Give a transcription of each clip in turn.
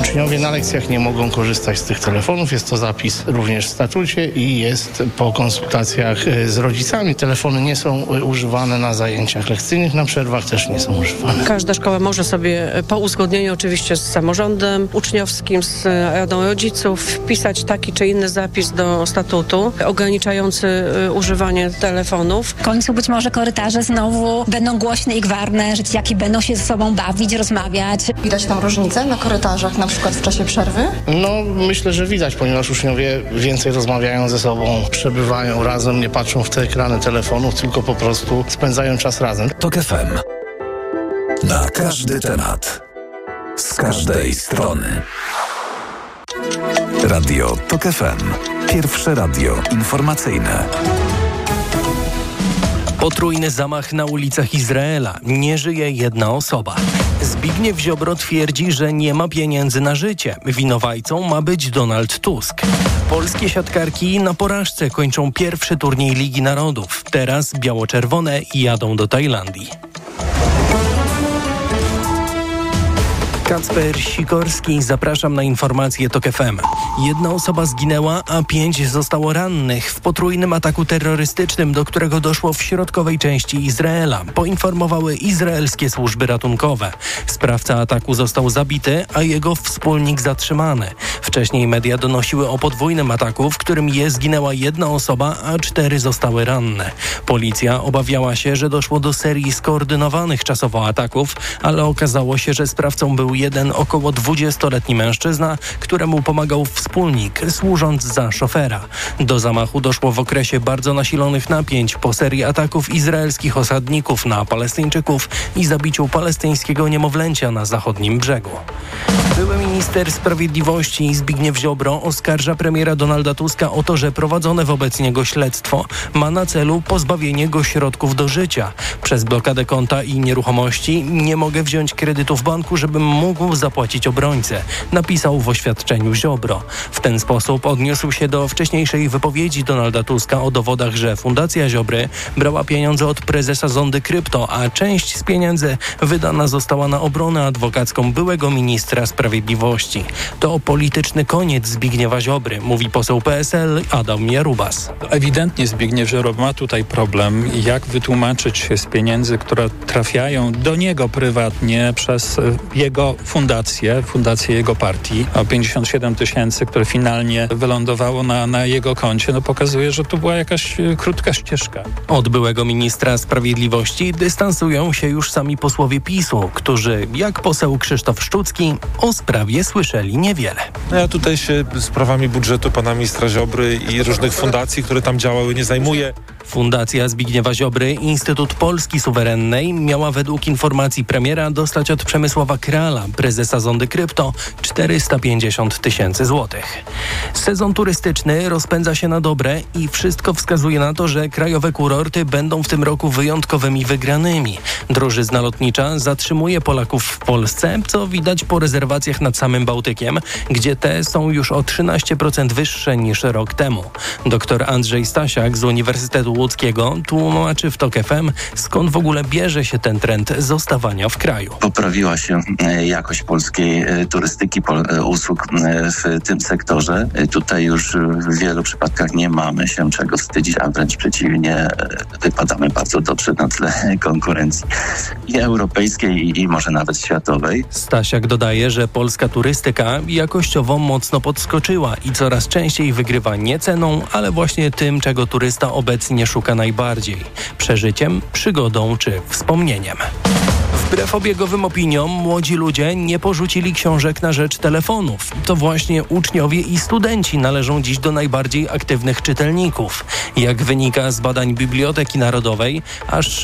Uczniowie na lekcjach nie mogą korzystać z tych telefonów. Jest to zapis również w statucie i jest po konsultacjach z rodzicami. Telefony nie są używane na zajęciach lekcyjnych, na przerwach też nie są używane. Każda szkoła może sobie po uzgodnieniu oczywiście z samorządem uczniowskim, z radą rodziców wpisać taki czy inny zapis do statutu ograniczający używanie telefonów. W końcu być może korytarze znowu będą głośne i gwarne, że dzieciaki będą się ze sobą bawić, rozmawiać. Widać tam różnicę na korytarzach, na przykład w czasie przerwy? No, myślę, że widać, ponieważ uczniowie więcej rozmawiają ze sobą, przebywają razem, nie patrzą w te ekrany telefonów, tylko po prostu spędzają czas razem. TOK FM. Na każdy temat. Z każdej strony. Radio TOK FM. Pierwsze radio informacyjne. Potrójny zamach na ulicach Izraela. Nie żyje jedna osoba. Zbigniew Ziobro twierdzi, że nie ma pieniędzy na życie. Winowajcą ma być Donald Tusk. Polskie siatkarki na porażce kończą pierwszy turniej Ligi Narodów. Teraz biało-czerwone jadą do Tajlandii. Kacper Sikorski, zapraszam na informacje TOK FM. 1 osoba zginęła, a 5 zostało rannych w potrójnym ataku terrorystycznym, do którego doszło w środkowej części Izraela, poinformowały izraelskie służby ratunkowe. Sprawca ataku został zabity, a jego wspólnik zatrzymany. Wcześniej media donosiły o podwójnym ataku, w którym zginęła 1 osoba, a 4 zostały ranne. Policja obawiała się, że doszło do serii skoordynowanych czasowo ataków, ale okazało się, że sprawcą był jeden około 20-letni mężczyzna, któremu pomagał wspólnik, służąc za szofera. Do zamachu doszło w okresie bardzo nasilonych napięć po serii ataków izraelskich osadników na Palestyńczyków i zabiciu palestyńskiego niemowlęcia na zachodnim brzegu. Były minister sprawiedliwości Zbigniew Ziobro oskarża premiera Donalda Tuska o to, że prowadzone wobec niego śledztwo ma na celu pozbawienie go środków do życia. Przez blokadę konta i nieruchomości nie mogę wziąć kredytu w banku, żebym mógł zapłacić obrońcę, napisał w oświadczeniu Ziobro. W ten sposób odniósł się do wcześniejszej wypowiedzi Donalda Tuska o dowodach, że Fundacja Ziobry brała pieniądze od prezesa Zondy Krypto, a część z pieniędzy wydana została na obronę adwokacką byłego ministra sprawiedliwości. To polityczny koniec Zbigniewa Ziobry, mówi poseł PSL Adam Jarubas. Ewidentnie Zbigniew Ziobro ma tutaj problem, jak wytłumaczyć się z pieniędzy, które trafiają do niego prywatnie przez jego fundację jego partii. 57 000, które finalnie wylądowało na jego koncie, pokazuje, że to była jakaś krótka ścieżka. Od byłego ministra sprawiedliwości dystansują się już sami posłowie PiS-u, którzy, jak poseł Krzysztof Szczucki, o sprawie słyszeli niewiele. Ja tutaj się sprawami budżetu pana ministra Ziobry i różnych fundacji, które tam działały, nie zajmuję. Fundacja Zbigniewa Ziobry, Instytut Polski Suwerennej, miała według informacji premiera dostać od Przemysława Krala, prezesa Zondy Krypto, 450 000 złotych. Sezon turystyczny rozpędza się na dobre i wszystko wskazuje na to, że krajowe kurorty będą w tym roku wyjątkowymi wygranymi. Drożyzna lotnicza zatrzymuje Polaków w Polsce, co widać po rezerwacjach nad samym Bałtykiem, gdzie te są już o 13% wyższe niż rok temu. Dr Andrzej Stasiak z Uniwersytetu Łódzkiego tłumaczy w TOK FM, skąd w ogóle bierze się ten trend zostawania w kraju. Poprawiła się jakość polskiej turystyki, usług w tym sektorze. Tutaj już w wielu przypadkach nie mamy się czego wstydzić, a wręcz przeciwnie, wypadamy bardzo dobrze na tle konkurencji i europejskiej, i może nawet światowej. Stasiak dodaje, że polska turystyka jakościowo mocno podskoczyła i coraz częściej wygrywa nie ceną, ale właśnie tym, czego turysta obecnie szuka najbardziej: przeżyciem, przygodą czy wspomnieniem. Wbrew obiegowym opiniom, młodzi ludzie nie porzucili książek na rzecz telefonów. To właśnie uczniowie i studenci należą dziś do najbardziej aktywnych czytelników. Jak wynika z badań Biblioteki Narodowej, aż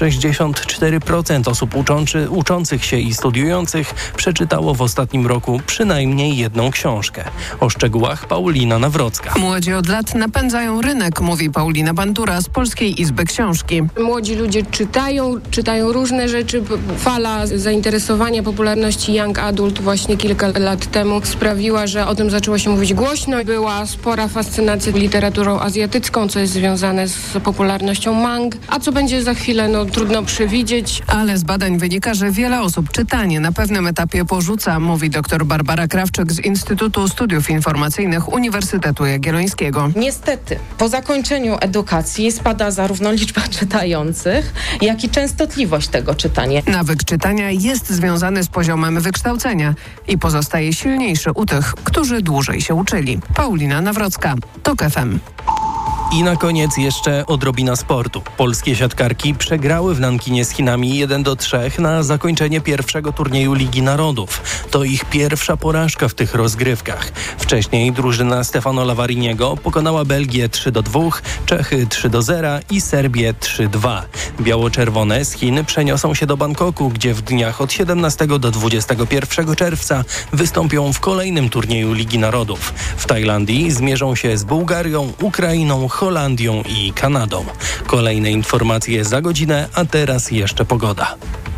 64% osób uczących się i studiujących przeczytało w ostatnim roku przynajmniej jedną książkę. O szczegółach Paulina Nawrocka. Młodzi od lat napędzają rynek, mówi Paulina Bandura z Polskiej Izby Książki. Młodzi ludzie czytają różne rzeczy, fala Fala zainteresowania, popularności young adult właśnie kilka lat temu sprawiła, że o tym zaczęło się mówić głośno. Była spora fascynacja literaturą azjatycką, co jest związane z popularnością mang. A co będzie za chwilę, trudno przewidzieć. Ale z badań wynika, że wiele osób czytanie na pewnym etapie porzuca, mówi dr Barbara Krawczyk z Instytutu Studiów Informacyjnych Uniwersytetu Jagiellońskiego. Niestety, po zakończeniu edukacji spada zarówno liczba czytających, jak i częstotliwość tego czytania. Nawyk czytania jest związany z poziomem wykształcenia i pozostaje silniejszy u tych, którzy dłużej się uczyli. Paulina Nawrocka, TOK FM. I na koniec jeszcze odrobina sportu. Polskie siatkarki przegrały w Nankinie z Chinami 1-3 na zakończenie pierwszego turnieju Ligi Narodów. To ich pierwsza porażka w tych rozgrywkach. Wcześniej drużyna Stefano Lavariniego pokonała Belgię 3-2, Czechy 3-0 i Serbię 3-2. Biało-czerwone z Chin przeniosą się do Bangkoku, gdzie w dniach od 17 do 21 czerwca wystąpią w kolejnym turnieju Ligi Narodów. W Tajlandii zmierzą się z Bułgarią, Ukrainą, Holandią i Kanadą. Kolejne informacje za godzinę, a teraz jeszcze pogoda.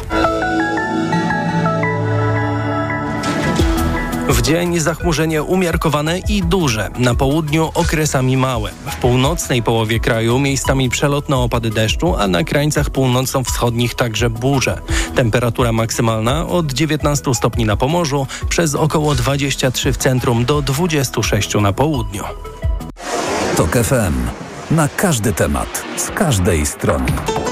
W dzień zachmurzenie umiarkowane i duże. Na południu okresami małe. W północnej połowie kraju miejscami przelotne opady deszczu, a na krańcach północno-wschodnich także burze. Temperatura maksymalna od 19 stopni na Pomorzu, przez około 23 w centrum do 26 na południu. TOK FM. Na każdy temat, z każdej strony.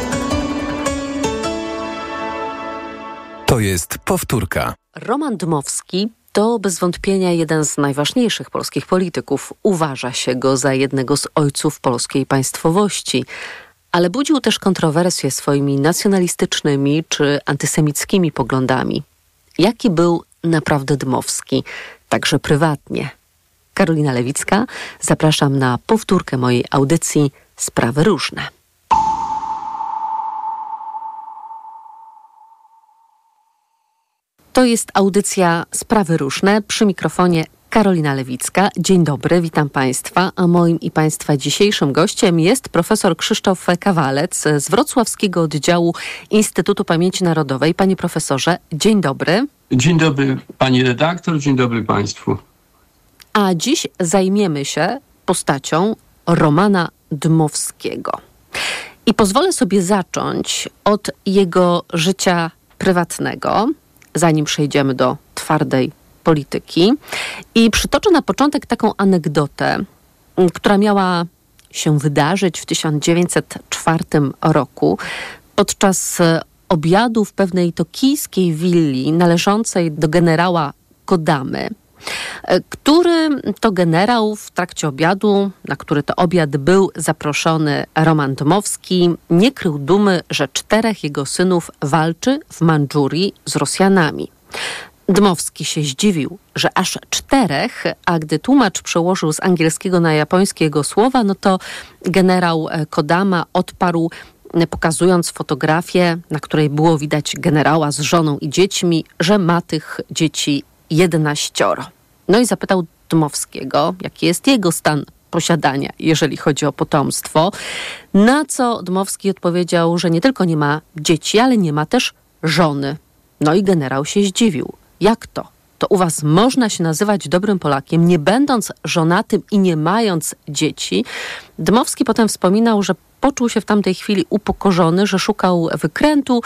To jest powtórka. Roman Dmowski to bez wątpienia jeden z najważniejszych polskich polityków. Uważa się go za jednego z ojców polskiej państwowości. Ale budził też kontrowersje swoimi nacjonalistycznymi czy antysemickimi poglądami. Jaki był naprawdę Dmowski, także prywatnie? Karolina Lewicka, zapraszam na powtórkę mojej audycji Sprawy różne. To jest audycja Sprawy różne. Przy mikrofonie Karolina Lewicka. Dzień dobry, witam Państwa. A moim i Państwa dzisiejszym gościem jest profesor Krzysztof Kawalec z Wrocławskiego Oddziału Instytutu Pamięci Narodowej. Panie profesorze, dzień dobry. Dzień dobry pani redaktor, dzień dobry Państwu. A dziś zajmiemy się postacią Romana Dmowskiego. I pozwolę sobie zacząć od jego życia prywatnego, zanim przejdziemy do twardej polityki. I przytoczę na początek taką anegdotę, która miała się wydarzyć w 1904 roku podczas obiadu w pewnej tokijskiej willi należącej do generała Kodamy, który to generał w trakcie obiadu, na który to obiad był zaproszony Roman Dmowski, nie krył dumy, że 4 jego synów walczy w Mandżurii z Rosjanami. Dmowski się zdziwił, że aż 4, a gdy tłumacz przełożył z angielskiego na japońskie jego słowa, no to generał Kodama odparł, pokazując fotografię, na której było widać generała z żoną i dziećmi, że ma tych dzieci 11. No i zapytał Dmowskiego, jaki jest jego stan posiadania, jeżeli chodzi o potomstwo, na co Dmowski odpowiedział, że nie tylko nie ma dzieci, ale nie ma też żony. No i generał się zdziwił. Jak to? To u was można się nazywać dobrym Polakiem, nie będąc żonatym i nie mając dzieci? Dmowski potem wspominał, że poczuł się w tamtej chwili upokorzony, że szukał wykrętu,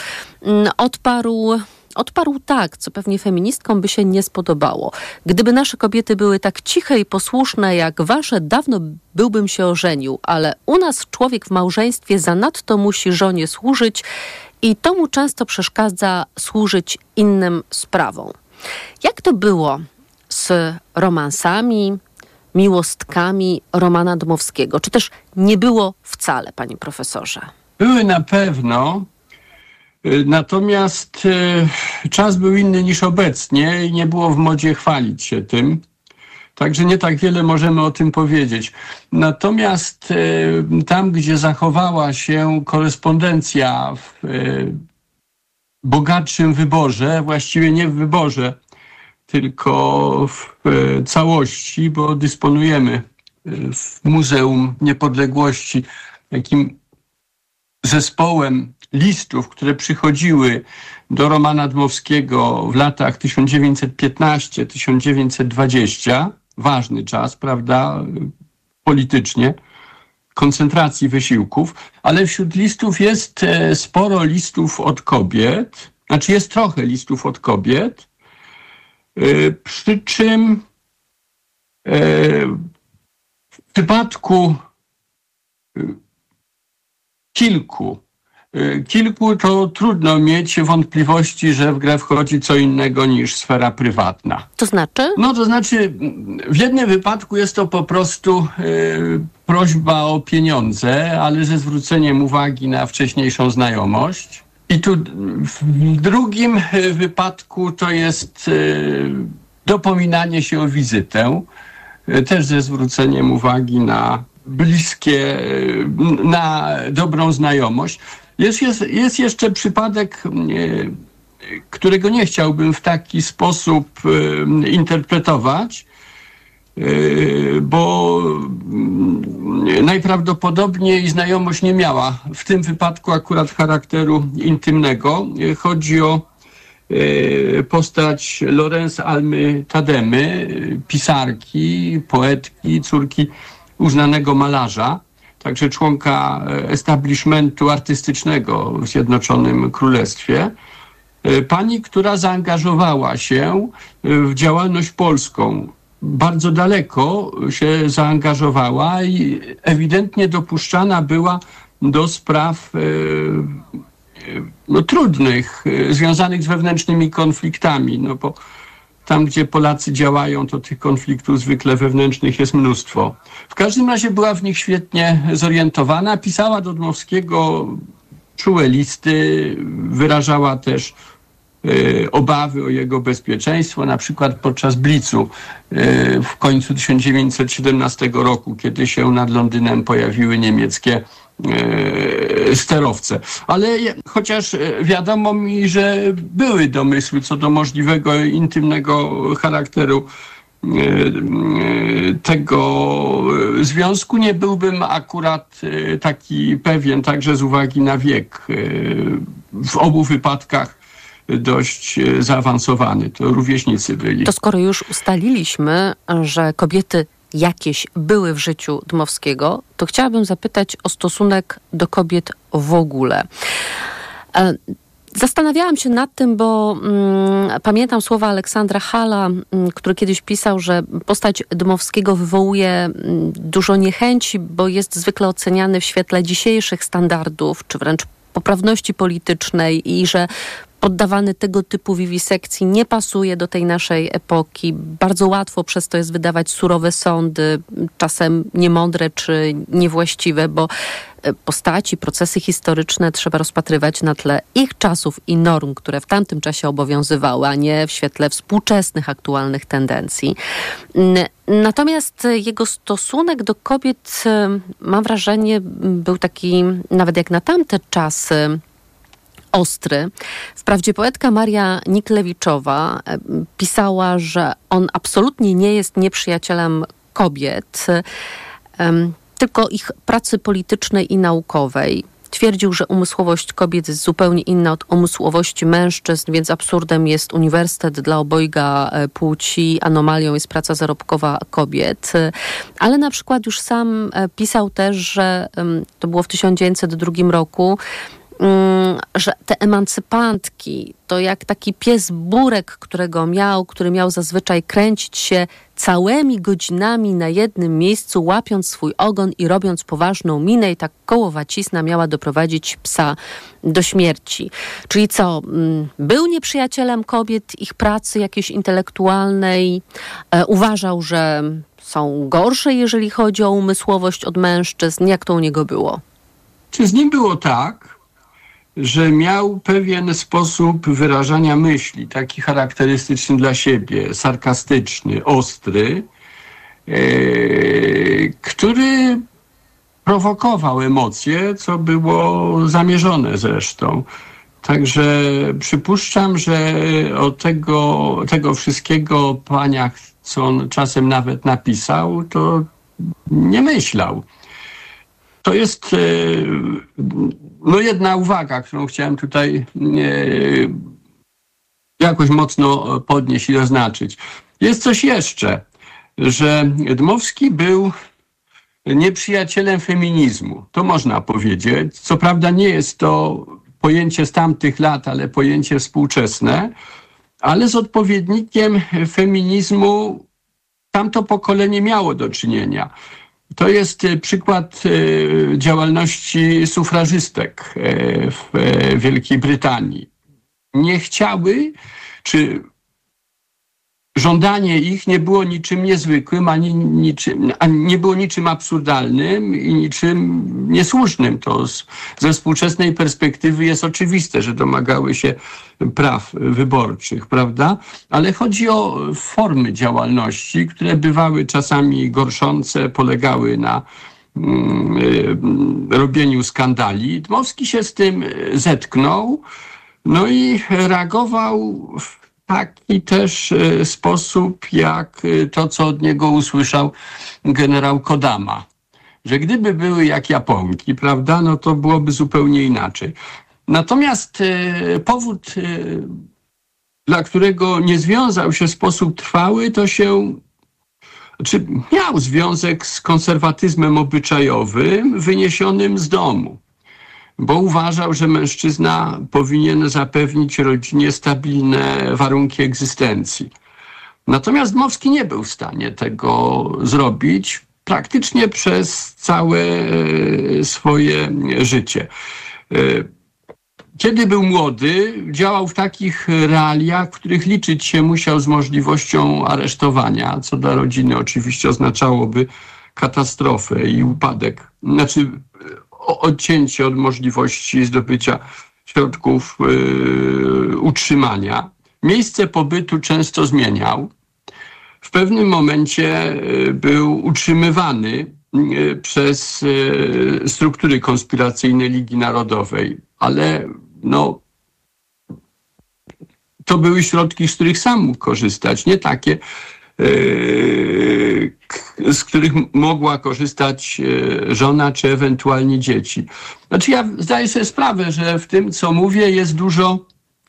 Odparł tak, co pewnie feministkom by się nie spodobało. Gdyby nasze kobiety były tak ciche i posłuszne jak wasze, dawno byłbym się ożenił, ale u nas człowiek w małżeństwie zanadto musi żonie służyć i to mu często przeszkadza służyć innym sprawom. Jak to było z romansami, miłostkami Romana Dmowskiego? Czy też nie było wcale, panie profesorze? Były na pewno. Natomiast czas był inny niż obecnie i nie było w modzie chwalić się tym. Także nie tak wiele możemy o tym powiedzieć. Natomiast tam, gdzie zachowała się korespondencja w bogatszym wyborze, właściwie nie w wyborze, tylko w całości, bo dysponujemy w Muzeum Niepodległości takim zespołem listów, które przychodziły do Romana Dmowskiego w latach 1915-1920, ważny czas, prawda, politycznie, koncentracji wysiłków, ale wśród listów jest sporo listów od kobiet, znaczy jest trochę listów od kobiet, przy czym w przypadku kilku to trudno mieć wątpliwości, że w grę wchodzi co innego niż sfera prywatna. To znaczy? No to znaczy, w jednym wypadku jest to po prostu prośba o pieniądze, ale ze zwróceniem uwagi na wcześniejszą znajomość. I tu w drugim wypadku to jest dopominanie się o wizytę, też ze zwróceniem uwagi na na dobrą znajomość. Jest jeszcze przypadek, którego nie chciałbym w taki sposób interpretować, bo najprawdopodobniej znajomość nie miała w tym wypadku akurat charakteru intymnego. Chodzi o postać Lorenz Almy Tademy, pisarki, poetki, córki uznanego malarza, także członka establishmentu artystycznego w Zjednoczonym Królestwie. Pani, która zaangażowała się w działalność polską. Bardzo daleko się zaangażowała i ewidentnie dopuszczana była do spraw trudnych, związanych z wewnętrznymi konfliktami, no bo tam, gdzie Polacy działają, to tych konfliktów zwykle wewnętrznych jest mnóstwo. W każdym razie była w nich świetnie zorientowana, pisała do Dmowskiego czułe listy, wyrażała też obawy o jego bezpieczeństwo, na przykład podczas Blicu w końcu 1917 roku, kiedy się nad Londynem pojawiły niemieckie sterowce. Ale chociaż wiadomo mi, że były domysły co do możliwego intymnego charakteru tego związku, nie byłbym akurat taki pewien, także z uwagi na wiek. W obu wypadkach dość zaawansowany. To rówieśnicy byli. To skoro już ustaliliśmy, że kobiety jakieś były w życiu Dmowskiego, to chciałabym zapytać o stosunek do kobiet w ogóle. Zastanawiałam się nad tym, bo pamiętam słowa Aleksandra Halla, który kiedyś pisał, że postać Dmowskiego wywołuje dużo niechęci, bo jest zwykle oceniany w świetle dzisiejszych standardów, czy wręcz poprawności politycznej i że poddawany tego typu wiwisekcji nie pasuje do tej naszej epoki. Bardzo łatwo przez to jest wydawać surowe sądy, czasem niemądre czy niewłaściwe, bo postaci, procesy historyczne trzeba rozpatrywać na tle ich czasów i norm, które w tamtym czasie obowiązywały, a nie w świetle współczesnych, aktualnych tendencji. Natomiast jego stosunek do kobiet, mam wrażenie, był taki, nawet jak na tamte czasy, ostry. Wprawdzie poetka Maria Niklewiczowa pisała, że on absolutnie nie jest nieprzyjacielem kobiet, tylko ich pracy politycznej i naukowej. Twierdził, że umysłowość kobiet jest zupełnie inna od umysłowości mężczyzn, więc absurdem jest uniwersytet dla obojga płci, anomalią jest praca zarobkowa kobiet. Ale na przykład już sam pisał też, że to było w 1902 roku, że te emancypantki to jak taki pies burek, który miał zazwyczaj kręcić się całymi godzinami na jednym miejscu, łapiąc swój ogon i robiąc poważną minę i tak kołowacizna miała doprowadzić psa do śmierci. Czyli co, był nieprzyjacielem kobiet, ich pracy jakiejś intelektualnej, uważał, że są gorsze, jeżeli chodzi o umysłowość od mężczyzn. Jak to u niego było? Czy z nim było tak, że miał pewien sposób wyrażania myśli, taki charakterystyczny dla siebie, sarkastyczny, ostry, który prowokował emocje, co było zamierzone zresztą. Także przypuszczam, że o tego wszystkiego paniach, co on czasem nawet napisał, to nie myślał. To jest jedna uwaga, którą chciałem tutaj jakoś mocno podnieść i zaznaczyć. Jest coś jeszcze, że Dmowski był nieprzyjacielem feminizmu. To można powiedzieć. Co prawda nie jest to pojęcie z tamtych lat, ale pojęcie współczesne, ale z odpowiednikiem feminizmu tamto pokolenie miało do czynienia. To jest przykład działalności sufrażystek w Wielkiej Brytanii. Nie chciały, czy żądanie ich nie było niczym niezwykłym, ani nie było niczym absurdalnym i niczym niesłusznym. To ze współczesnej perspektywy jest oczywiste, że domagały się praw wyborczych, prawda? Ale chodzi o formy działalności, które bywały czasami gorszące, polegały na robieniu skandali. Dmowski się z tym zetknął, no i reagował w taki też sposób, jak to, co od niego usłyszał generał Kodama. Że gdyby były jak Japonki, prawda, no to byłoby zupełnie inaczej. Natomiast powód, dla którego nie związał się w sposób trwały, to miał związek z konserwatyzmem obyczajowym wyniesionym z domu. Bo uważał, że mężczyzna powinien zapewnić rodzinie stabilne warunki egzystencji. Natomiast Dmowski nie był w stanie tego zrobić praktycznie przez całe swoje życie. Kiedy był młody, działał w takich realiach, w których liczyć się musiał z możliwością aresztowania, co dla rodziny oczywiście oznaczałoby katastrofę i upadek. Odcięcie od możliwości zdobycia środków utrzymania. Miejsce pobytu często zmieniał. W pewnym momencie był utrzymywany przez struktury konspiracyjne Ligi Narodowej, ale to były środki, z których sam mógł korzystać, nie takie, z których mogła korzystać żona czy ewentualnie dzieci. Znaczy ja zdaję sobie sprawę, że w tym, co mówię, jest dużo...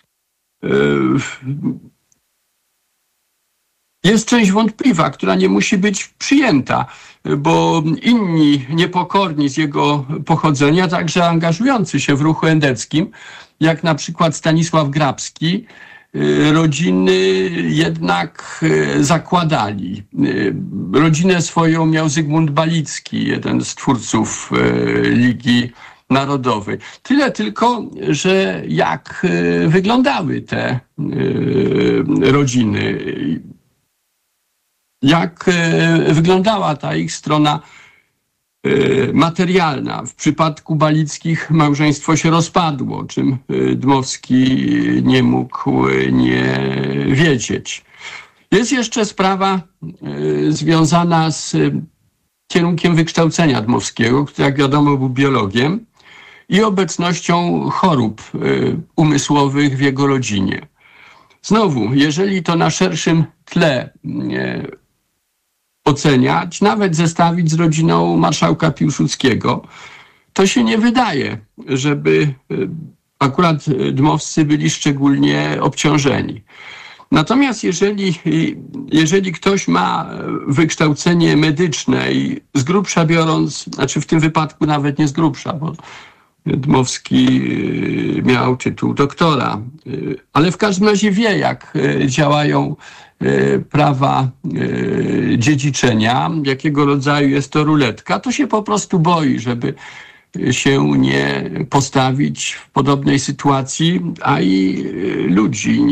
Jest część wątpliwa, która nie musi być przyjęta, bo inni niepokorni z jego pochodzenia, także angażujący się w ruchu endeckim, jak na przykład Stanisław Grabski, rodziny jednak zakładali. Rodzinę swoją miał Zygmunt Balicki, jeden z twórców Ligi Narodowej. Tyle tylko, że jak wyglądały te rodziny, jak wyglądała ta ich strona materialna. W przypadku Balickich małżeństwo się rozpadło, o czym Dmowski nie mógł nie wiedzieć. Jest jeszcze sprawa związana z kierunkiem wykształcenia Dmowskiego, który jak wiadomo był biologiem, i obecnością chorób umysłowych w jego rodzinie. Znowu, jeżeli to na szerszym tle oceniać, nawet zestawić z rodziną marszałka Piłsudskiego, to się nie wydaje, żeby akurat Dmowscy byli szczególnie obciążeni. Natomiast jeżeli ktoś ma wykształcenie medyczne i z grubsza biorąc, znaczy w tym wypadku nawet nie z grubsza, bo Dmowski miał tytuł doktora, ale w każdym razie wie, jak działają prawa dziedziczenia, jakiego rodzaju jest to ruletka, to się po prostu boi, żeby się nie postawić w podobnej sytuacji, a i ludzi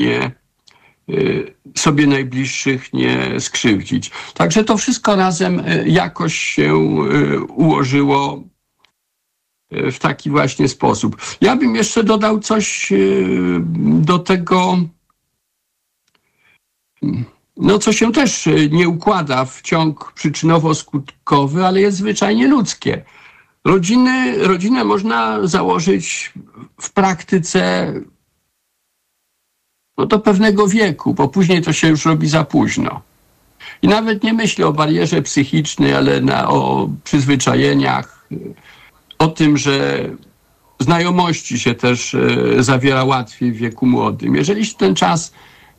sobie najbliższych nie skrzywdzić. Także to wszystko razem jakoś się ułożyło w taki właśnie sposób. Ja bym jeszcze dodał coś do tego, co się też nie układa w ciąg przyczynowo-skutkowy, ale jest zwyczajnie ludzkie. Rodzinę można założyć w praktyce do pewnego wieku, bo później to się już robi za późno. I nawet nie myślę o barierze psychicznej, ale o przyzwyczajeniach, o tym, że znajomości się też zawiera łatwiej w wieku młodym. Jeżeli się ten czas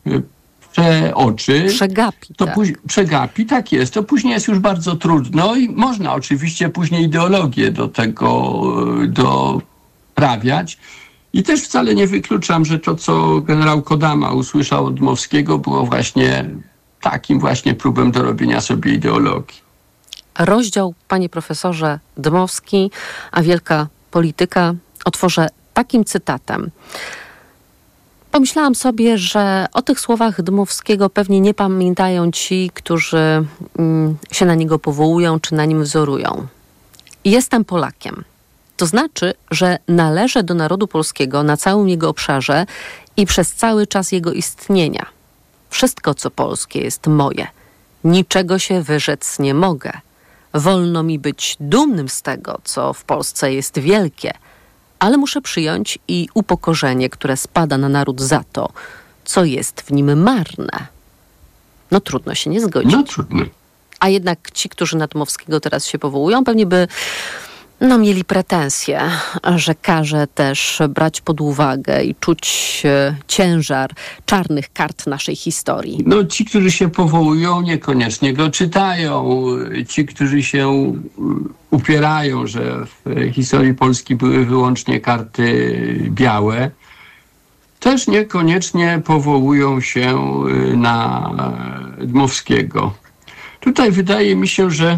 przegapi, tak jest, to później jest już bardzo trudno i można oczywiście później ideologię do tego doprawiać. I też wcale nie wykluczam, że to, co generał Kodama usłyszał od Dmowskiego, było właśnie takim właśnie próbem dorobienia sobie ideologii. Rozdział, panie profesorze, Dmowski, a wielka polityka otworzę takim cytatem. Pomyślałam sobie, że o tych słowach Dmowskiego pewnie nie pamiętają ci, którzy się na niego powołują czy na nim wzorują. Jestem Polakiem. To znaczy, że należę do narodu polskiego na całym jego obszarze i przez cały czas jego istnienia. Wszystko, co polskie, jest moje. Niczego się wyrzec nie mogę. Wolno mi być dumnym z tego, co w Polsce jest wielkie, ale muszę przyjąć i upokorzenie, które spada na naród za to, co jest w nim marne. No trudno się nie zgodzić. No trudno. A jednak ci, którzy na Dmowskiego teraz się powołują, pewnie by mieli pretensje, że każe też brać pod uwagę i czuć ciężar czarnych kart naszej historii. No ci, którzy się powołują, niekoniecznie go czytają. Ci, którzy się upierają, że w historii Polski były wyłącznie karty białe, też niekoniecznie powołują się na Dmowskiego. Tutaj wydaje mi się, że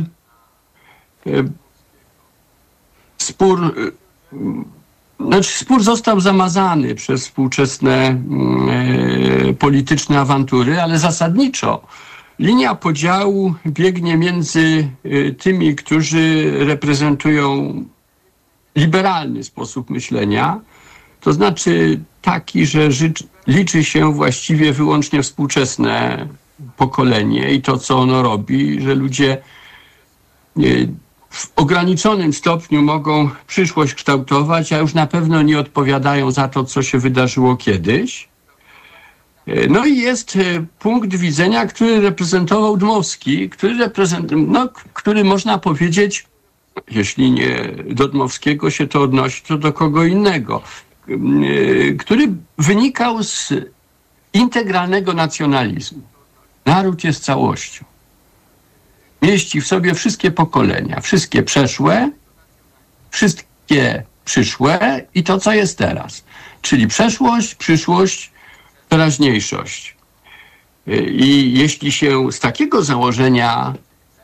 spór został zamazany przez współczesne polityczne awantury, ale zasadniczo linia podziału biegnie między tymi, którzy reprezentują liberalny sposób myślenia, to znaczy taki, że liczy się właściwie wyłącznie współczesne pokolenie i to, co ono robi, że ludzie w ograniczonym stopniu mogą przyszłość kształtować, a już na pewno nie odpowiadają za to, co się wydarzyło kiedyś. No i jest punkt widzenia, który reprezentował Dmowski, który można powiedzieć, jeśli nie do Dmowskiego się to odnosi, to do kogo innego, który wynikał z integralnego nacjonalizmu. Naród jest całością. Mieści w sobie wszystkie pokolenia, wszystkie przeszłe, wszystkie przyszłe i to, co jest teraz. Czyli przeszłość, przyszłość, teraźniejszość. I jeśli się z takiego założenia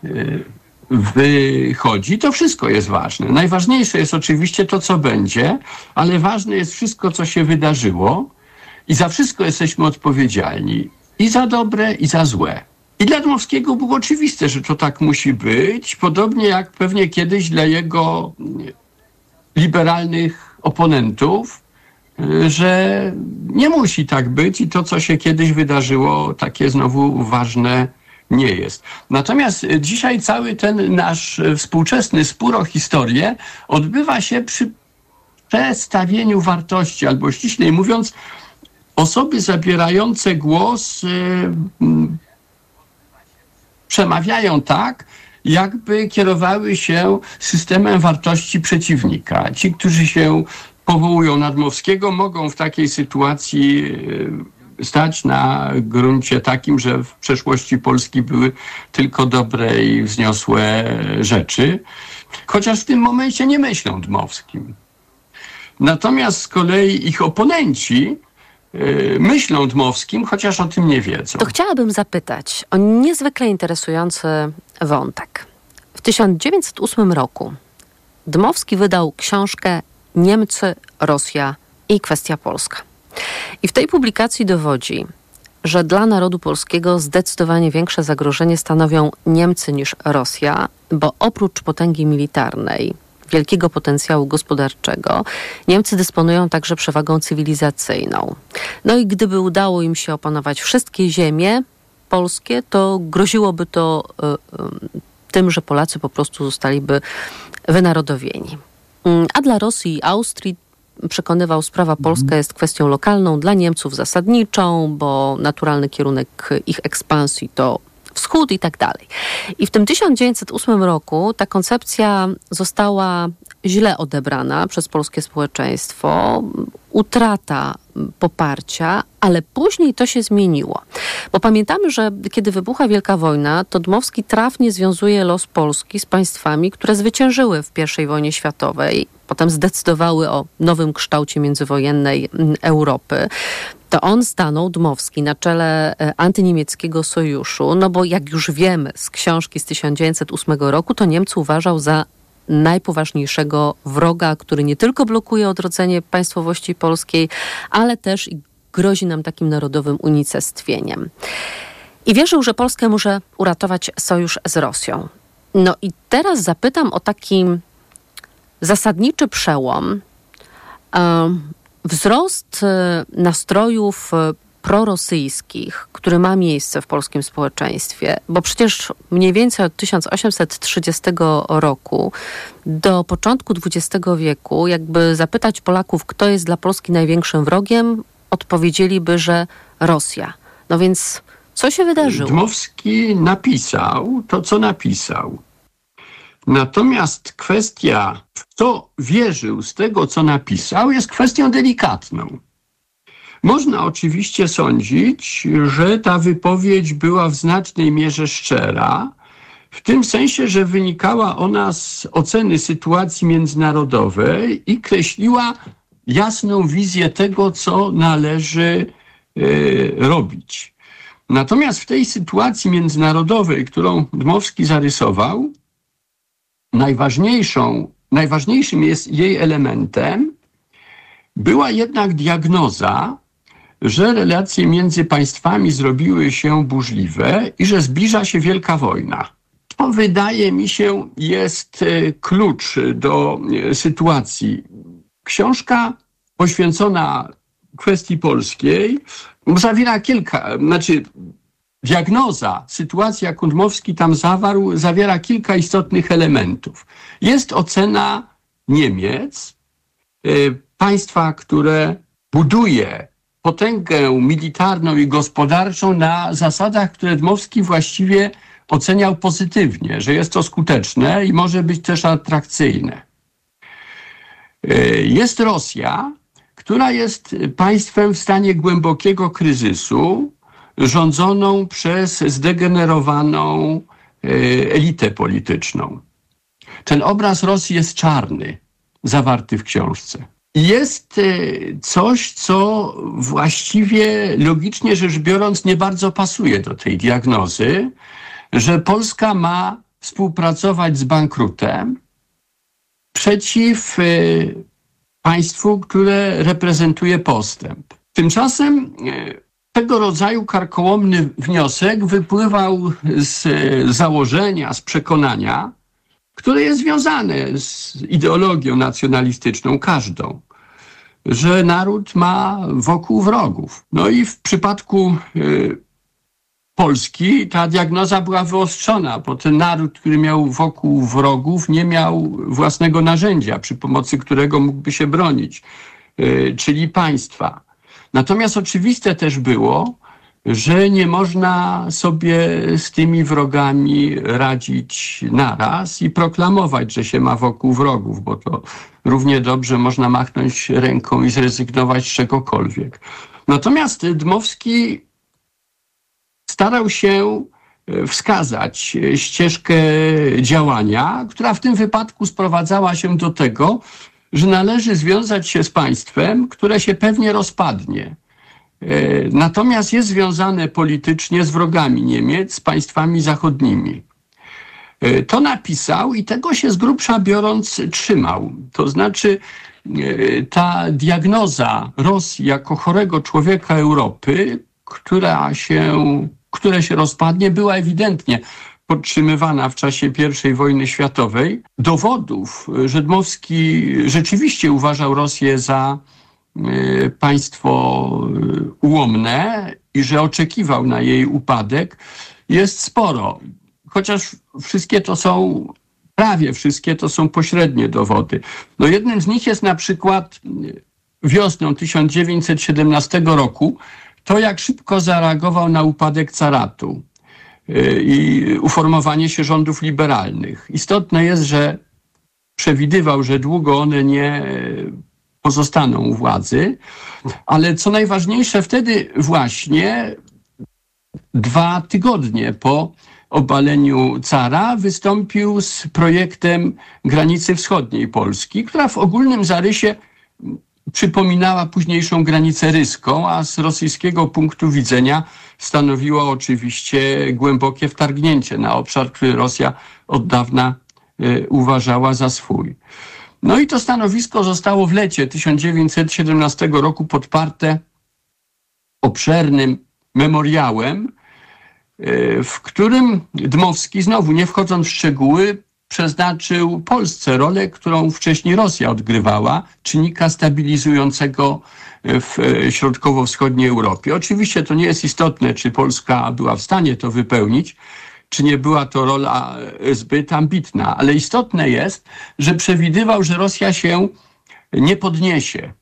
wychodzi, to wszystko jest ważne. Najważniejsze jest oczywiście to, co będzie, ale ważne jest wszystko, co się wydarzyło i za wszystko jesteśmy odpowiedzialni. I za dobre, i za złe. I dla Dmowskiego było oczywiste, że to tak musi być, podobnie jak pewnie kiedyś dla jego liberalnych oponentów, że nie musi tak być i to, co się kiedyś wydarzyło, takie znowu ważne nie jest. Natomiast dzisiaj cały ten nasz współczesny spór o historię odbywa się przy przestawieniu wartości, albo ściślej mówiąc, osoby zabierające głos przemawiają tak, jakby kierowały się systemem wartości przeciwnika. Ci, którzy się powołują na Dmowskiego, mogą w takiej sytuacji stać na gruncie takim, że w przeszłości Polski były tylko dobre i wzniosłe rzeczy, chociaż w tym momencie nie myślą Dmowskim. Natomiast z kolei ich oponenci myślą Dmowskim, chociaż o tym nie wiedzą. To chciałabym zapytać o niezwykle interesujący wątek. W 1908 roku Dmowski wydał książkę Niemcy, Rosja i kwestia polska. I w tej publikacji dowodzi, że dla narodu polskiego zdecydowanie większe zagrożenie stanowią Niemcy niż Rosja, bo oprócz potęgi militarnej, wielkiego potencjału gospodarczego, Niemcy dysponują także przewagą cywilizacyjną. No i gdyby udało im się opanować wszystkie ziemie polskie, to groziłoby to tym, że Polacy po prostu zostaliby wynarodowieni. A dla Rosji i Austrii, przekonywał, sprawa polska jest kwestią lokalną, dla Niemców zasadniczą, bo naturalny kierunek ich ekspansji to wschód i tak dalej. I w tym 1908 roku ta koncepcja została źle odebrana przez polskie społeczeństwo, utrata poparcia, ale później to się zmieniło. Bo pamiętamy, że kiedy wybucha Wielka Wojna, to Dmowski trafnie związuje los Polski z państwami, które zwyciężyły w I wojnie światowej, potem zdecydowały o nowym kształcie międzywojennej Europy. To on stanął, Dmowski, na czele antyniemieckiego sojuszu, no bo jak już wiemy z książki z 1908 roku, to Niemcy uważał za najpoważniejszego wroga, który nie tylko blokuje odrodzenie państwowości polskiej, ale też i grozi nam takim narodowym unicestwieniem. I wierzył, że Polskę może uratować sojusz z Rosją. No i teraz zapytam o taki zasadniczy przełom. Wzrost nastrojów prorosyjskich, który ma miejsce w polskim społeczeństwie, bo przecież mniej więcej od 1830 roku do początku XX wieku, jakby zapytać Polaków, kto jest dla Polski największym wrogiem, odpowiedzieliby, że Rosja. No więc co się wydarzyło? Dmowski napisał to, co napisał. Natomiast kwestia, w co wierzył z tego, co napisał, jest kwestią delikatną. Można oczywiście sądzić, że ta wypowiedź była w znacznej mierze szczera, w tym sensie, że wynikała ona z oceny sytuacji międzynarodowej i kreśliła jasną wizję tego, co należy robić. Natomiast w tej sytuacji międzynarodowej, którą Dmowski zarysował, najważniejszym jest jej elementem była jednak diagnoza, że relacje między państwami zrobiły się burzliwe i że zbliża się wielka wojna. To, wydaje mi się, jest klucz do sytuacji. Książka poświęcona kwestii polskiej zawiera diagnoza sytuacji, jaką Dmowski tam zawarł, zawiera kilka istotnych elementów. Jest ocena Niemiec, państwa, które buduje potęgę militarną i gospodarczą na zasadach, które Dmowski właściwie oceniał pozytywnie, że jest to skuteczne i może być też atrakcyjne. Jest Rosja, która jest państwem w stanie głębokiego kryzysu, rządzoną przez zdegenerowaną elitę polityczną. Ten obraz Rosji jest czarny, zawarty w książce. Jest coś, co właściwie logicznie rzecz biorąc nie bardzo pasuje do tej diagnozy, że Polska ma współpracować z bankrutem przeciw państwu, które reprezentuje postęp. Tymczasem tego rodzaju karkołomny wniosek wypływał z założenia, z przekonania, które jest związane z ideologią nacjonalistyczną, każdą, że naród ma wokół wrogów. No i w przypadku Polski ta diagnoza była wyostrzona, bo ten naród, który miał wokół wrogów, nie miał własnego narzędzia, przy pomocy którego mógłby się bronić, czyli państwa. Natomiast oczywiste też było, że nie można sobie z tymi wrogami radzić naraz i proklamować, że się ma wokół wrogów, bo to równie dobrze można machnąć ręką i zrezygnować z czegokolwiek. Natomiast Dmowski starał się wskazać ścieżkę działania, która w tym wypadku sprowadzała się do tego, że należy związać się z państwem, które się pewnie rozpadnie. Natomiast jest związane politycznie z wrogami Niemiec, z państwami zachodnimi. To napisał i tego się z grubsza biorąc trzymał. To znaczy ta diagnoza Rosji jako chorego człowieka Europy, które się rozpadnie, była ewidentnie podtrzymywana w czasie I wojny światowej. Dowodów, że Dmowski rzeczywiście uważał Rosję za państwo ułomne i że oczekiwał na jej upadek, jest sporo. Chociaż prawie wszystkie to są pośrednie dowody. No jednym z nich jest na przykład wiosną 1917 roku to, jak szybko zareagował na upadek caratu i uformowanie się rządów liberalnych. Istotne jest, że przewidywał, że długo one nie pozostaną u władzy, ale co najważniejsze, wtedy właśnie 2 tygodnie po obaleniu cara wystąpił z projektem granicy wschodniej Polski, która w ogólnym zarysie przypominała późniejszą granicę ryską, a z rosyjskiego punktu widzenia stanowiła oczywiście głębokie wtargnięcie na obszar, który Rosja od dawna uważała za swój. No i to stanowisko zostało w lecie 1917 roku podparte obszernym memoriałem, w którym Dmowski, znowu nie wchodząc w szczegóły, przeznaczył Polsce rolę, którą wcześniej Rosja odgrywała, czynnika stabilizującego w środkowo-wschodniej Europie. Oczywiście to nie jest istotne, czy Polska była w stanie to wypełnić, czy nie była to rola zbyt ambitna, ale istotne jest, że przewidywał, że Rosja się nie podniesie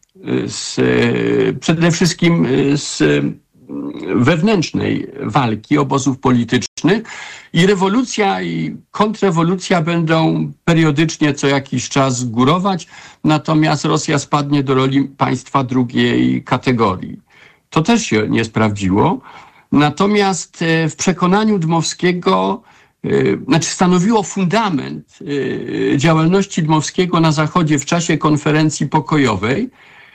przede wszystkim z wewnętrznej walki obozów politycznych i rewolucja i kontrrewolucja będą periodycznie co jakiś czas górować, natomiast Rosja spadnie do roli państwa drugiej kategorii. To też się nie sprawdziło. Natomiast w przekonaniu Dmowskiego, stanowiło fundament działalności Dmowskiego na Zachodzie w czasie konferencji pokojowej.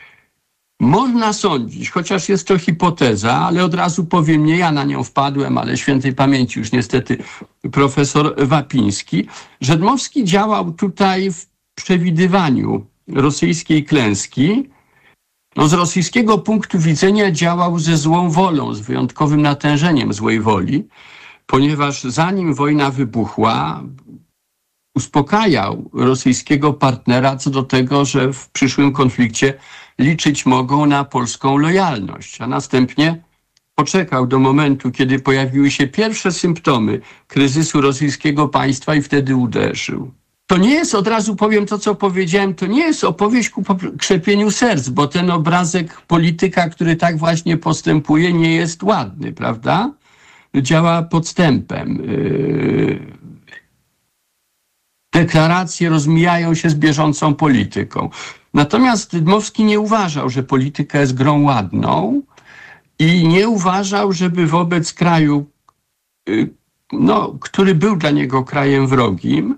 Można sądzić, chociaż jest to hipoteza, ale od razu powiem, nie ja na nią wpadłem, ale świętej pamięci już niestety profesor Wapiński, że Dmowski działał tutaj w przewidywaniu rosyjskiej klęski. Z rosyjskiego punktu widzenia działał ze złą wolą, z wyjątkowym natężeniem złej woli, ponieważ zanim wojna wybuchła, uspokajał rosyjskiego partnera co do tego, że w przyszłym konflikcie liczyć mogą na polską lojalność, a następnie poczekał do momentu, kiedy pojawiły się pierwsze symptomy kryzysu rosyjskiego państwa i wtedy uderzył. To nie jest, od razu powiem to, co powiedziałem, to nie jest opowieść ku krzepieniu serc, bo ten obrazek polityka, który tak właśnie postępuje, nie jest ładny, prawda? Działa podstępem. Deklaracje rozmijają się z bieżącą polityką. Natomiast Dmowski nie uważał, że polityka jest grą ładną i nie uważał, żeby wobec kraju, który był dla niego krajem wrogim,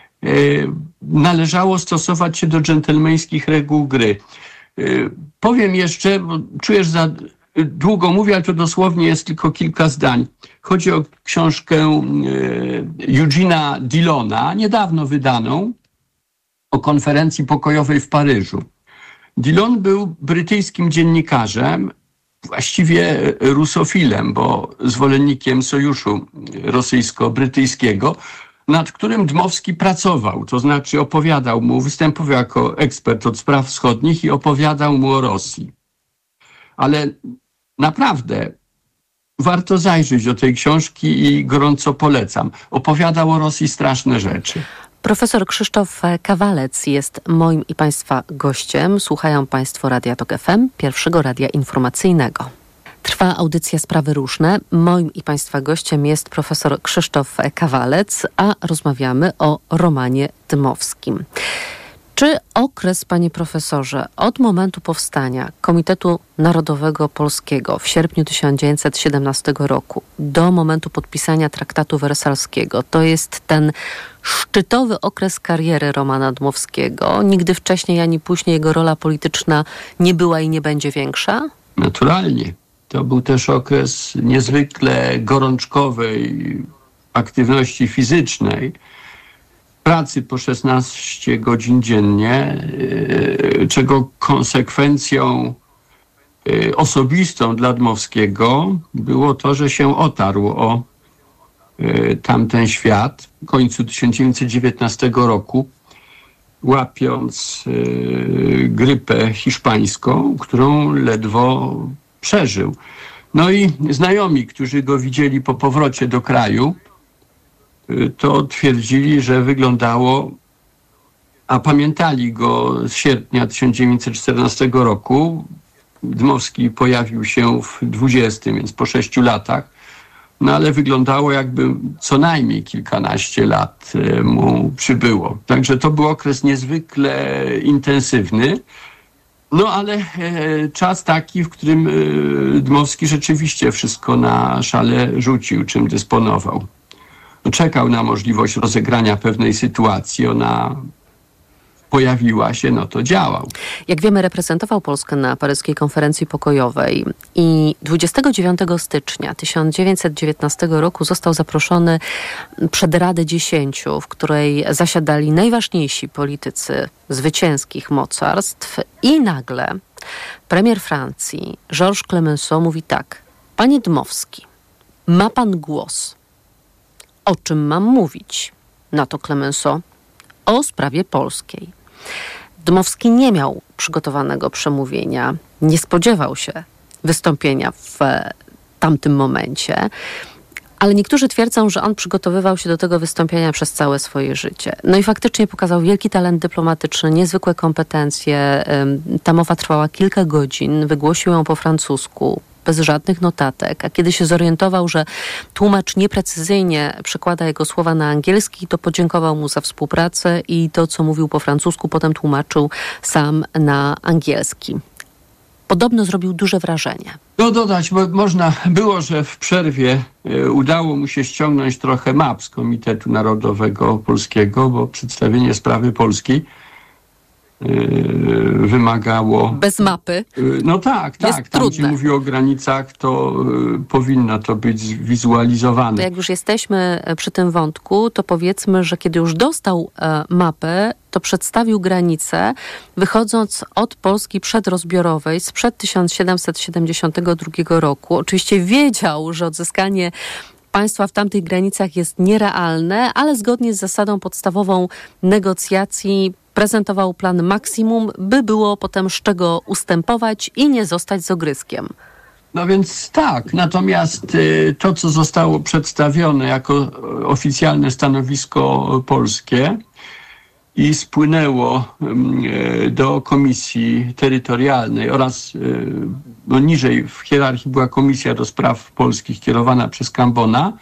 należało stosować się do dżentelmeńskich reguł gry. Powiem jeszcze, bo czuję, że za długo mówię, ale to dosłownie jest tylko kilka zdań. Chodzi o książkę Eugena Dillona, niedawno wydaną, o konferencji pokojowej w Paryżu. Dillon był brytyjskim dziennikarzem, właściwie rusofilem, bo zwolennikiem sojuszu rosyjsko-brytyjskiego, nad którym Dmowski pracował, to znaczy opowiadał mu, występował jako ekspert od spraw wschodnich i opowiadał mu o Rosji. Ale naprawdę warto zajrzeć do tej książki i gorąco polecam. Opowiadał o Rosji straszne rzeczy. Profesor Krzysztof Kawalec jest moim i Państwa gościem. Słuchają Państwo Radia Tok FM, pierwszego radia informacyjnego. Trwa audycja Sprawy Różne. Moim i Państwa gościem jest profesor Krzysztof Kawalec, a rozmawiamy o Romanie Dmowskim. Czy okres, panie profesorze, od momentu powstania Komitetu Narodowego Polskiego w sierpniu 1917 roku do momentu podpisania traktatu wersalskiego to jest ten szczytowy okres kariery Romana Dmowskiego? Nigdy wcześniej ani później jego rola polityczna nie była i nie będzie większa? Naturalnie. To był też okres niezwykle gorączkowej aktywności fizycznej, pracy po 16 godzin dziennie, czego konsekwencją osobistą dla Dmowskiego było to, że się otarł o tamten świat w końcu 1919 roku, łapiąc grypę hiszpańską, którą ledwo przeżył. No i znajomi, którzy go widzieli po powrocie do kraju, to twierdzili, że wyglądało, a pamiętali go z sierpnia 1914 roku. Dmowski pojawił się w 20, więc po 6 latach. no ale wyglądało, jakby co najmniej kilkanaście lat mu przybyło. Także to był okres niezwykle intensywny. No ale czas taki, w którym Dmowski rzeczywiście wszystko na szale rzucił, czym dysponował. Czekał na możliwość rozegrania pewnej sytuacji, ona pojawiła się, no to działał. Jak wiemy, reprezentował Polskę na paryskiej konferencji pokojowej i 29 stycznia 1919 roku został zaproszony przed Radę 10, w której zasiadali najważniejsi politycy zwycięskich mocarstw i nagle premier Francji Georges Clemenceau mówi tak: panie Dmowski, ma pan głos. O czym mam mówić? Na to Clemenceau: o sprawie polskiej. Dmowski nie miał przygotowanego przemówienia, nie spodziewał się wystąpienia w tamtym momencie, ale niektórzy twierdzą, że on przygotowywał się do tego wystąpienia przez całe swoje życie. No i faktycznie pokazał wielki talent dyplomatyczny, niezwykłe kompetencje. Ta mowa trwała kilka godzin, wygłosił ją po francusku, bez żadnych notatek, a kiedy się zorientował, że tłumacz nieprecyzyjnie przekłada jego słowa na angielski, to podziękował mu za współpracę i to, co mówił po francusku, potem tłumaczył sam na angielski. Podobno zrobił duże wrażenie. No dodać, bo można było, że w przerwie udało mu się ściągnąć trochę map z Komitetu Narodowego Polskiego, bo przedstawienie sprawy polskiej wymagało... Bez mapy? No tak. Tam, gdzie mówi o granicach, to powinno to być wizualizowane. To jak już jesteśmy przy tym wątku, to powiedzmy, że kiedy już dostał mapę, to przedstawił granice, wychodząc od Polski przedrozbiorowej sprzed 1772 roku. Oczywiście wiedział, że odzyskanie państwa w tamtych granicach jest nierealne, ale zgodnie z zasadą podstawową negocjacji prezentował plan maksimum, by było potem z czego ustępować i nie zostać z ogryzkiem. No więc tak, natomiast to, co zostało przedstawione jako oficjalne stanowisko polskie i spłynęło do Komisji Terytorialnej oraz niżej w hierarchii była Komisja do Spraw Polskich kierowana przez Cambona,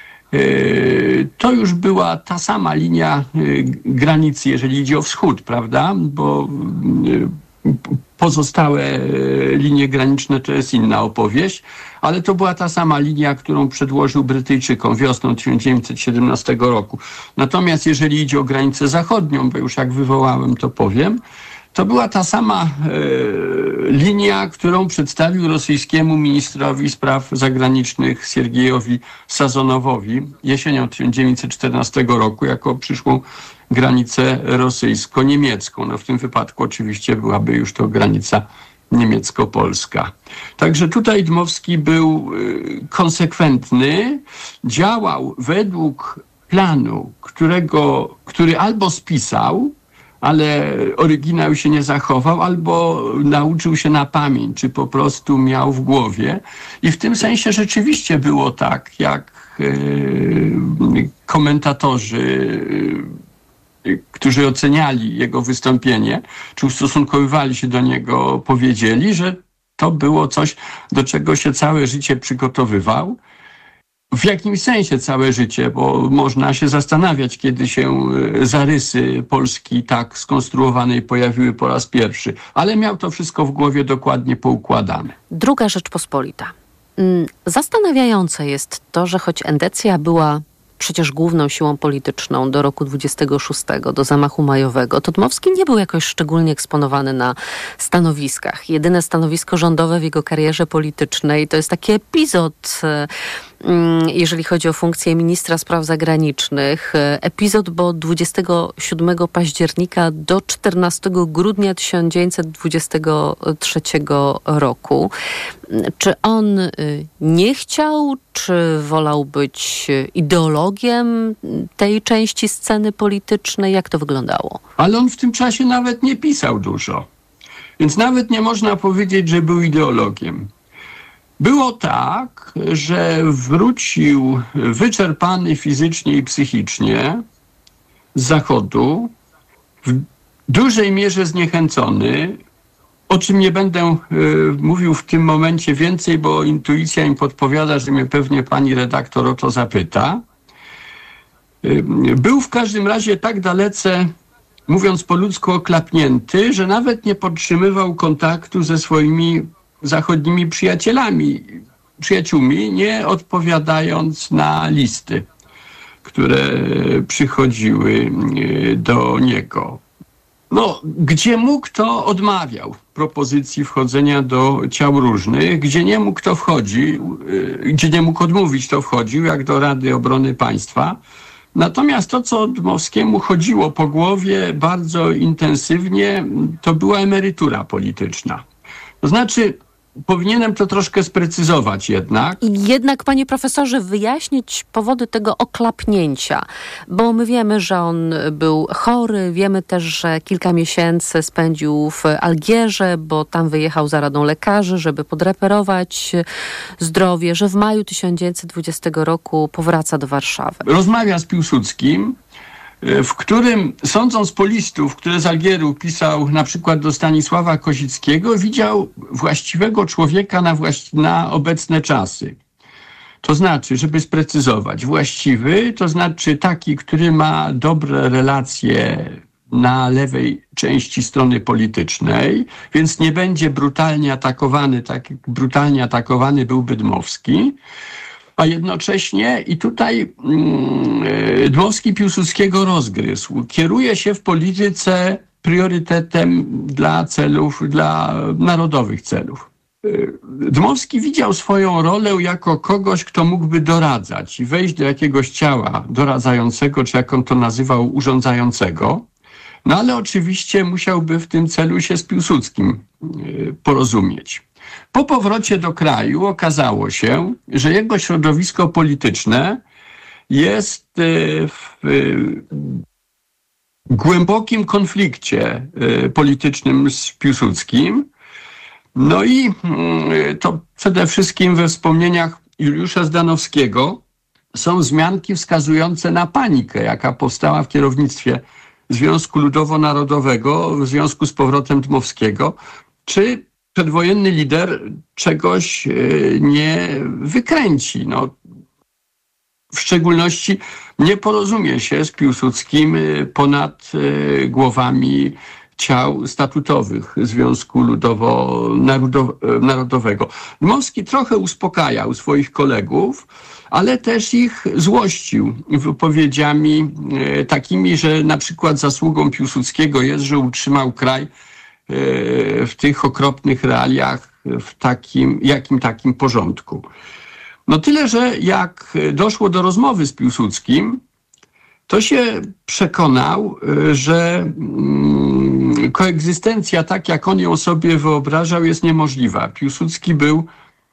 to już była ta sama linia granicy, jeżeli idzie o wschód, prawda? Bo pozostałe linie graniczne to jest inna opowieść, ale to była ta sama linia, którą przedłożył Brytyjczykom wiosną 1917 roku. Natomiast jeżeli idzie o granicę zachodnią, bo już jak wywołałem, to powiem, to była ta sama linia, którą przedstawił rosyjskiemu ministrowi spraw zagranicznych Siergiejowi Sazonowowi jesienią 1914 roku jako przyszłą granicę rosyjsko-niemiecką. No w tym wypadku oczywiście byłaby już to granica niemiecko-polska. Także tutaj Dmowski był konsekwentny, działał według planu, który albo spisał, ale oryginał się nie zachował, albo nauczył się na pamięć, czy po prostu miał w głowie. I w tym sensie rzeczywiście było tak, jak komentatorzy, którzy oceniali jego wystąpienie, czy ustosunkowywali się do niego, powiedzieli, że to było coś, do czego się całe życie przygotowywał. W jakimś sensie całe życie, bo można się zastanawiać, kiedy się zarysy Polski tak skonstruowanej pojawiły po raz pierwszy. Ale miał to wszystko w głowie dokładnie poukładane. Druga Rzeczpospolita. Zastanawiające jest to, że choć Endecja była przecież główną siłą polityczną do roku 26, do zamachu majowego, to Dmowski nie był jakoś szczególnie eksponowany na stanowiskach. Jedyne stanowisko rządowe w jego karierze politycznej to jest taki epizod, jeżeli chodzi o funkcję ministra spraw zagranicznych. Epizod, bo 27 października do 14 grudnia 1923 roku. Czy on nie chciał, czy wolał być ideologiem tej części sceny politycznej? Jak to wyglądało? Ale on w tym czasie nawet nie pisał dużo. Więc nawet nie można powiedzieć, że był ideologiem. Było tak, że wrócił wyczerpany fizycznie i psychicznie z Zachodu, w dużej mierze zniechęcony, o czym nie będę mówił w tym momencie więcej, bo intuicja mi podpowiada, że mnie pewnie pani redaktor o to zapyta. Był w każdym razie tak dalece, mówiąc po ludzku, oklapnięty, że nawet nie podtrzymywał kontaktu ze swoimi zachodnimi przyjaciółmi, nie odpowiadając na listy, które przychodziły do niego. No, gdzie mógł, to odmawiał propozycji wchodzenia do ciał różnych, gdzie nie mógł, to wchodził, gdzie nie mógł odmówić, to wchodził, jak do Rady Obrony Państwa. Natomiast to, co Dmowskiemu chodziło po głowie bardzo intensywnie, to była emerytura polityczna. To znaczy, powinienem to troszkę sprecyzować jednak. Jednak, panie profesorze, wyjaśnić powody tego oklapnięcia, bo my wiemy, że on był chory, wiemy też, że kilka miesięcy spędził w Algierze, bo tam wyjechał za radą lekarzy, żeby podreperować zdrowie, że w maju 1920 roku powraca do Warszawy. Rozmawia z Piłsudskim, w którym, sądząc po listów, które z Algieru pisał na przykład do Stanisława Kozickiego, widział właściwego człowieka na obecne czasy. To znaczy, żeby sprecyzować, właściwy to znaczy taki, który ma dobre relacje na lewej części strony politycznej, więc nie będzie brutalnie atakowany, tak jak brutalnie atakowany byłby Dmowski. A jednocześnie i tutaj Dmowski Piłsudskiego rozgryzł. Kieruje się w polityce priorytetem dla celów, dla narodowych celów. Dmowski widział swoją rolę jako kogoś, kto mógłby doradzać i wejść do jakiegoś ciała doradzającego, czy jak on to nazywał, urządzającego. No ale oczywiście musiałby w tym celu się z Piłsudskim porozumieć. Po powrocie do kraju okazało się, że jego środowisko polityczne jest w głębokim konflikcie politycznym z Piłsudskim. No i to przede wszystkim we wspomnieniach Juliusza Zdanowskiego są wzmianki wskazujące na panikę, jaka powstała w kierownictwie Związku Ludowo-Narodowego w związku z powrotem Dmowskiego. Czy przedwojenny lider czegoś nie wykręci? No, w szczególności nie porozumie się z Piłsudskim ponad głowami ciał statutowych Związku Ludowo-Narodowego. Dmowski trochę uspokajał swoich kolegów, ale też ich złościł wypowiedziami takimi, że na przykład zasługą Piłsudskiego jest, że utrzymał kraj w tych okropnych realiach, w takim porządku. No tyle, że jak doszło do rozmowy z Piłsudskim, to się przekonał, że koegzystencja, tak jak on ją sobie wyobrażał, jest niemożliwa. Piłsudski był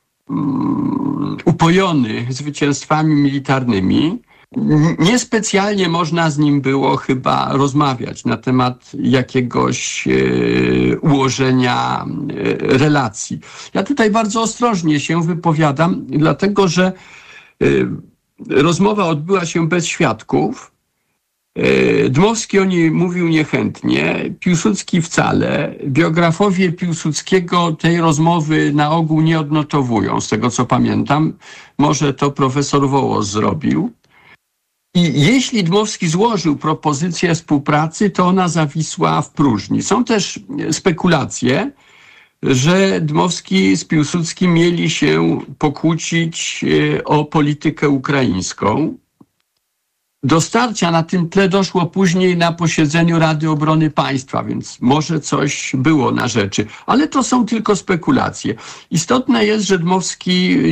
upojony zwycięstwami militarnymi. Niespecjalnie można z nim było chyba rozmawiać na temat jakiegoś ułożenia relacji. Ja tutaj bardzo ostrożnie się wypowiadam, dlatego że rozmowa odbyła się bez świadków. Dmowski o niej mówił niechętnie, Piłsudski wcale. Biografowie Piłsudskiego tej rozmowy na ogół nie odnotowują, z tego co pamiętam. Może to profesor Wołos zrobił. I jeśli Dmowski złożył propozycję współpracy, to ona zawisła w próżni. Są też spekulacje, że Dmowski z Piłsudskim mieli się pokłócić o politykę ukraińską. Do starcia na tym tle doszło później na posiedzeniu Rady Obrony Państwa, więc może coś było na rzeczy. Ale to są tylko spekulacje. Istotne jest, że Dmowski